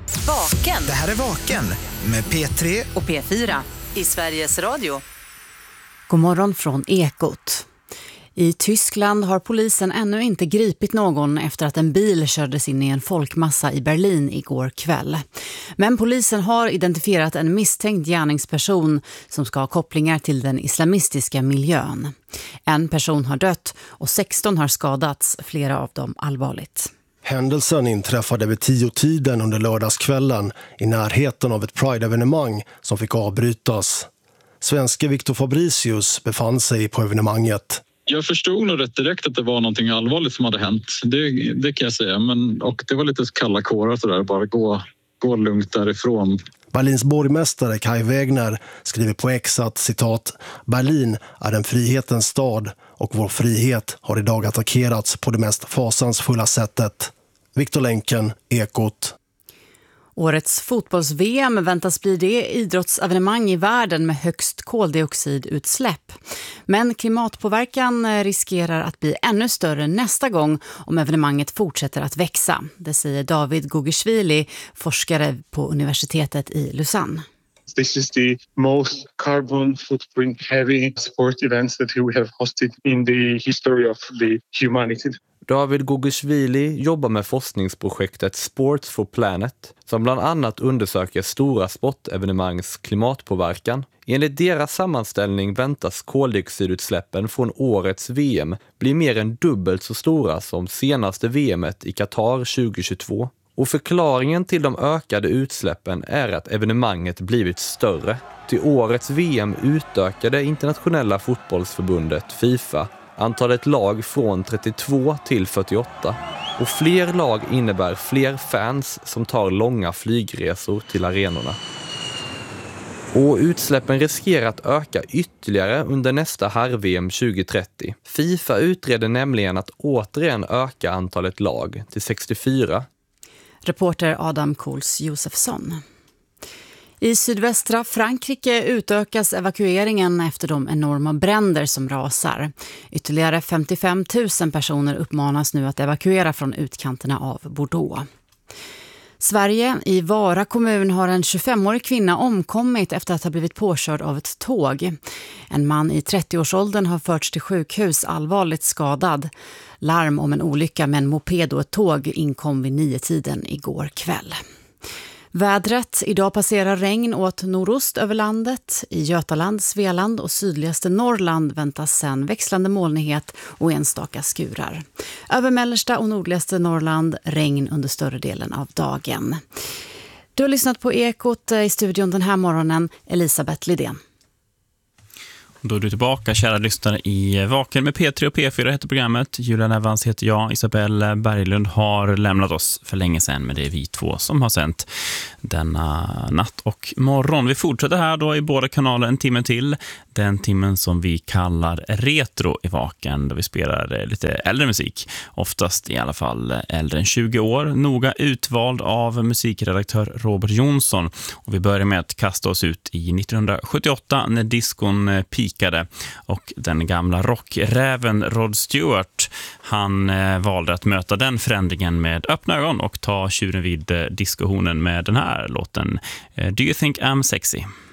Vaken. Det här är Vaken med P3 och P4 i Sveriges Radio. God morgon från Ekot. I Tyskland har polisen ännu inte gripit någon efter att en bil kördes in i en folkmassa i Berlin igår kväll. Men polisen har identifierat en misstänkt gärningsperson som ska ha kopplingar till den islamistiska miljön. En person har dött och 16 har skadats, flera av dem allvarligt. Händelsen inträffade vid 10-tiden under lördagskvällen i närheten av ett Pride-evenemang som fick avbrytas. Svenske Victor Fabricius befann sig på evenemanget. Jag förstod nog rätt direkt att det var någonting allvarligt som hade hänt. Det kan jag säga. Och det var lite kalla kårar så där. Bara gå lugnt därifrån. Berlins borgmästare Kai Wegner skriver på X att, citat, Berlin är en frihetens stad och vår frihet har idag attackerats på det mest fasansfulla sättet. Viktor Länken, Ekot. Årets fotbolls-VM väntas bli det idrottsevenemang i världen med högst koldioxidutsläpp. Men klimatpåverkan riskerar att bli ännu större nästa gång om evenemanget fortsätter att växa. Det säger David Gugishvili, forskare på universitetet i Lausanne. This is the most carbon footprint heavy sport events that we have hosted in the history of the humanity. David Gugishvili jobbar med forskningsprojektet Sports for Planet som bland annat undersöker stora sportevenemangs klimatpåverkan. Enligt deras sammanställning väntas koldioxidutsläppen från årets VM bli mer än dubbelt så stora som senaste VMet i Qatar 2022. Och förklaringen till de ökade utsläppen är att evenemanget blivit större. Till årets VM utökade internationella fotbollsförbundet FIFA antalet lag från 32 till 48. Och fler lag innebär fler fans som tar långa flygresor till arenorna. Och utsläppen riskerar att öka ytterligare under nästa herr-VM 2030. FIFA utreder nämligen att återigen öka antalet lag till 64. Reporter Adam Kohls Josefsson. I sydvästra Frankrike utökas evakueringen efter de enorma bränder som rasar. Ytterligare 55 000 personer uppmanas nu att evakuera från utkanterna av Bordeaux. Sverige, i Vara kommun, har en 25-årig kvinna omkommit efter att ha blivit påkörd av ett tåg. En man i 30-årsåldern har förts till sjukhus allvarligt skadad. Larm om en olycka med en moped och ett tåg inkom vid 9-tiden igår kväll. Vädret. Idag passerar regn åt nordost över landet. I Götaland, Svealand och sydligaste Norrland väntas sen växlande molnighet och enstaka skurar. Över mellersta och nordligaste Norrland regn under större delen av dagen. Du har lyssnat på Ekot, i studion den här morgonen, Elisabeth Lidén. Då är du tillbaka, kära lyssnare, i Vaken med P3 och P4 heter programmet. Julian Evans heter jag. Isabelle Berglund har lämnat oss för länge sedan, men det är vi två som har sänt denna natt och morgon. Vi fortsätter här då i båda kanaler en timme till. Den timmen som vi kallar retro i Vaken, där vi spelar lite äldre musik. Oftast i alla fall äldre än 20 år. Noga utvald av musikredaktör Robert Jonsson. Och vi börjar med att kasta oss ut i 1978 när diskon pikade. Och den gamla rockräven Rod Stewart, han valde att möta den förändringen med öppna ögon och ta tjuren vid diskussionen med den här låten Do You Think I'm Sexy?